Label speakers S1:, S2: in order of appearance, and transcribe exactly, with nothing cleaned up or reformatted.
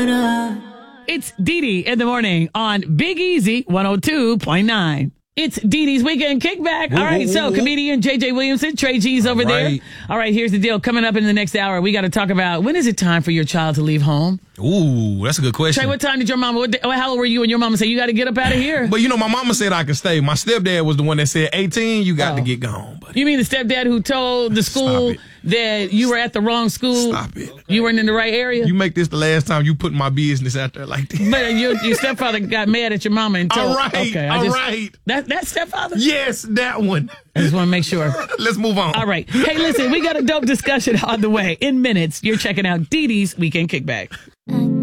S1: It's Dee Dee in the morning on Big Easy one oh two point nine. It's Dee Dee's Weekend Kickback. All right, so comedian J J Williamson, Trey G's over there. All right, here's the deal. Coming up in the next hour, we got to talk about when is it time for your child to leave home?
S2: Ooh, that's a good question.
S1: Trey, what time did your mama, what, how old were you and your mama say you got to get up out of here?
S2: But you know, my mama said I could stay. My stepdad was the one that said eighteen, you got oh. to get gone. Buddy.
S1: You mean the stepdad who told the school that you were at the wrong school?
S2: Stop it.
S1: You weren't in the right area?
S2: You make this the last time you put my business out there like that.
S1: But your, your stepfather got mad at your mama and told
S2: All right,
S1: okay, I
S2: all
S1: just,
S2: right.
S1: That, that stepfather?
S2: Yes, that one.
S1: I just want to make sure.
S2: Let's move on.
S1: All right. Hey, listen, we got a dope discussion on the way. In minutes, you're checking out Dee Dee's Weekend Kickback.